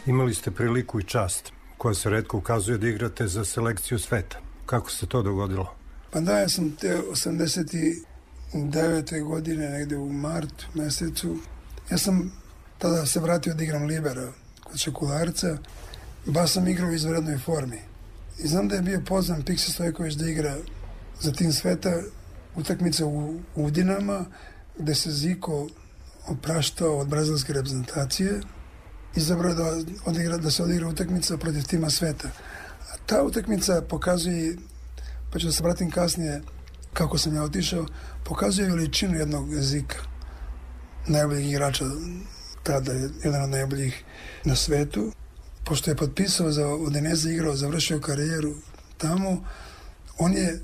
Imali ste priliku i čast, koja se retko ukazuje da igrate za selekciju sveta. Kako se to dogodilo? Pa da, ja sam te 89. godine, negde u martu mesecu, ja sam tada se vratio da igram libera kod Šekularca, baš sam igrao u izvrednoj formi. I znam da je bio pozvan Piksi Stojković da igra za tim sveta utakmica u Udinama, gde se Ziko opraštao od brazilske reprezentacije, izabrao da se odigra utakmica protiv tima sveta. A ta utakmica pokazuje, pa ću da se vratim kasnije kako sam ja otišao, pokazuje veličinu jednog Zika, najboljih igrača tada, jedan od najboljih na svetu. Pošto je potpisao za Udinese, igrao, završio karijeru tamo, on je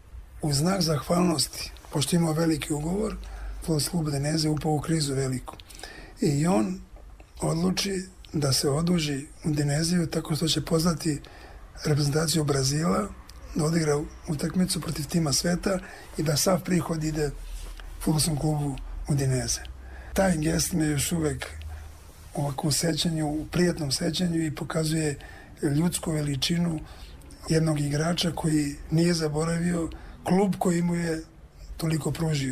u znak zahvalnosti, pošto imao veliki ugovor, klub Udinese upao u krizu veliku. I on odluči da se oduži u Udineziju tako što će pozvati reprezentaciju Brazila da odigra utakmicu protiv tima sveta i da sav prihod ide fudbalskom klubu Udinese. Taj gest me još uvek ovako u sećanju, u prijatnom sećanju i pokazuje ljudsku veličinu jednog igrača koji nije zaboravio klub koji mu je toliko pružio.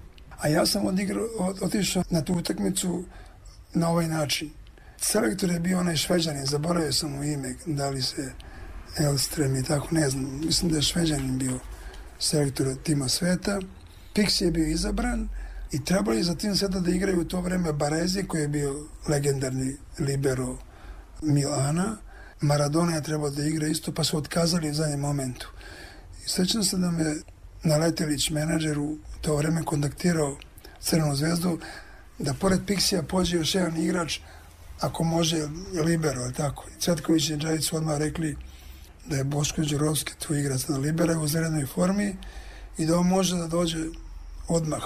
A ja sam otišao na tu utakmicu na ovaj način. Selektor je bio onaj Šveđanin, zaboravio sam mu ime, da li se Elstrem i tako, ne znam, mislim da je Šveđanin bio selektor tima sveta. Piksi je bio izabran i trebali za tim sveta da igraju u to vreme Baresi, koji je bio legendarni libero Milana. Maradona je trebao da igra isto, pa su otkazali u zadnjem momentu. I sećam se da me Naletelić, menadžer, u to vreme kontaktirao Crvenu zvezdu, da pored Piksija pođe još jedan igrač, ako može libero, ali tako. Cvetković i Džajić su odmah rekli da je Boško Đurovski tu igrač na libera u zrenoj formi i da on može da dođe odmah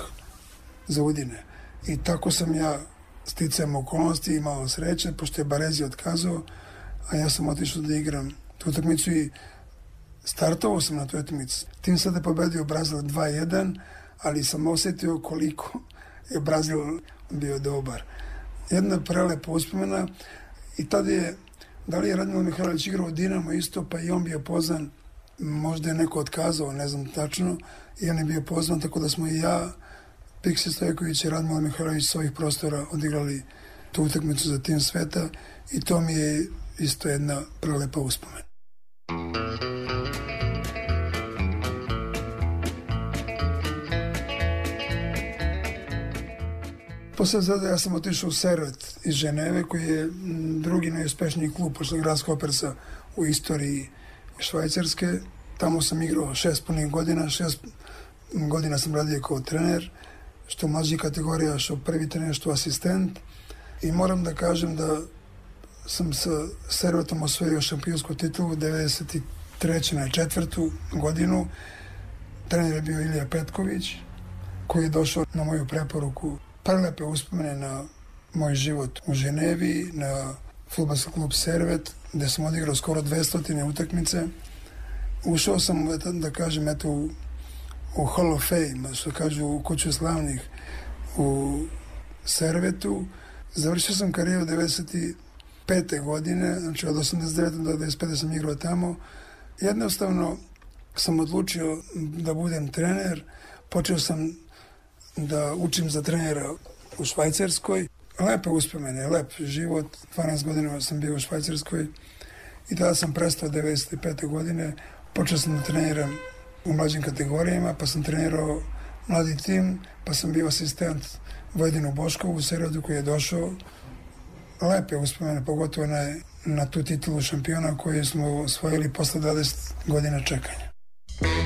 za Udine. I tako sam ja sticajem okolnosti imao sreće, pošto je Baresi otkazao, a ja sam otišao da igram tu utakmicu i startovao sam na tu utakmicu. Tim sad je pobedio Brazil 2-1, ali sam osetio koliko je Brazil bio dobar. Jedna prelepa uspomena i tada je, da li je Radmilo Mihajlović igrao u Dinamo isto, pa i on bio pozvan, možda je neko otkazao, ne znam tačno, i on je bio pozvan, tako da smo i ja, Piksi Stojković i Radmilo Mihajlović s ovih prostora odigrali tu utakmicu za tim sveta i to mi je isto jedna prelepa uspomena. Posle zada ja sam otišao u Servet iz Ženeve, koji je drugi najuspešniji klub posle Grasshoppersa u istoriji Švajcarske. Tamo sam igrao 6 punih godina, 6 godina sam radio kao trener, što mlađi kategorija, što prvi trener, što asistent. I moram da kažem da sam sa Servetom osvojio šampionsku titulu 93. na 4. godinu. Trener je bio Ilija Petković, koji je došao na moju preporuku. Prelepe uspomene na moj život u Ženevi, na fudbalski klub Servet, gde sam odigrao skoro 200 utakmice. Ušao sam, da kažem, u Hall of Fame, što kažu u kuću slavnih u Servetu. Završio sam karijeru 95. godine, znači od 89. do 95. sam igrao tamo. Jednostavno sam odlučio da budem trener. Počeo sam da učim za trenera u Švajcarskoj. Lepe uspomene, lep život. 12 godina sam bio u Švajcarskoj i tada sam prestao 95. godine. Počeo sam da treniram u mlađim kategorijama, pa sam trenirao mladi tim, pa sam bio asistent Vojdinu Boškovu u Servetu koji je došao. Lepe uspomene, pogotovo na tu titulu šampiona koju smo osvojili posle 20 godina čekanja.